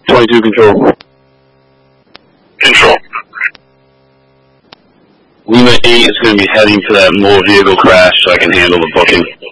22 control. Control. Lima 8 is going to be heading for that mole vehicle crash so I can handle the booking.